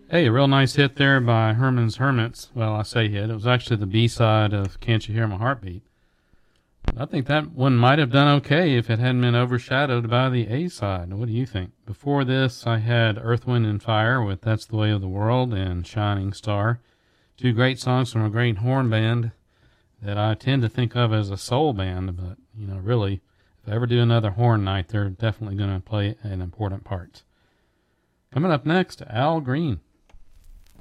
Hey, a real nice hit there by Herman's Hermits. Well, I say hit. It was actually the B-side of Can't You Hear My Heartbeat. I think that one might have done okay if it hadn't been overshadowed by the A-side. What do you think? Before this, I had Earth, Wind, and Fire with That's the Way of the World and Shining Star. Two great songs from a great horn band that I tend to think of as a soul band, but, really, if I ever do another horn night, they're definitely going to play an important part. Coming up next, Al Green.